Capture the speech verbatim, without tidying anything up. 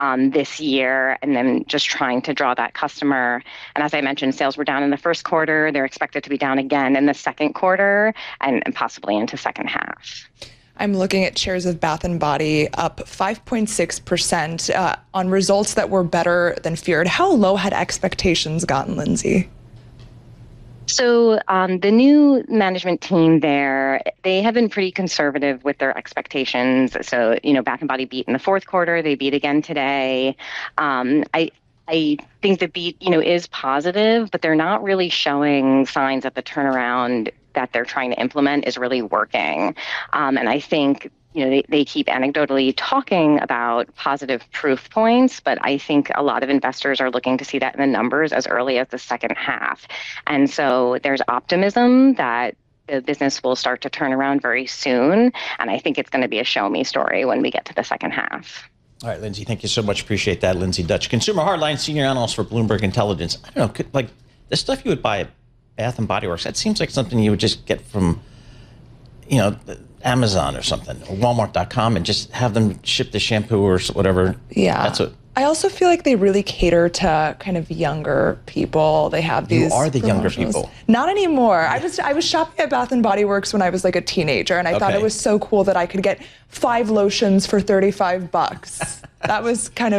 um, this year, and then just trying to draw that customer. And as I mentioned, sales were down in the first quarter. They're expected to be down again in the second quarter and, and possibly into second half. I'm looking at shares of Bath and Body up five point six percent uh, on results that were better than feared. How low had expectations gotten, Lindsay? So um, the new management team there, they have been pretty conservative with their expectations. So, you know, Bath and Body beat in the fourth quarter. They beat again today. Um, I I think the beat, you know, is positive, but they're not really showing signs that the turnaround that they're trying to implement is really working. Um, and I think you know, they, they keep anecdotally talking about positive proof points, but I think a lot of investors are looking to see that in the numbers as early as the second half. And so there's optimism that the business will start to turn around very soon. And I think it's going to be a show me story when we get to the second half. All right, Lindsay, thank you so much. Appreciate that. Lindsay Dutch, Consumer Hardline Senior Analyst for Bloomberg Intelligence. I don't know, could, like the stuff you would buy at Bath and Body Works, that seems like something you would just get from, you know, Amazon or something, or Walmart dot com, and just have them ship the shampoo or whatever. Yeah. That's what. I also feel like they really cater to kind of younger people. They have these. You are the younger people. Not anymore. I was I was shopping at Bath and Body Works when I was like a teenager, and I okay. thought it was so cool that I could get five lotions for thirty-five bucks. That was kind of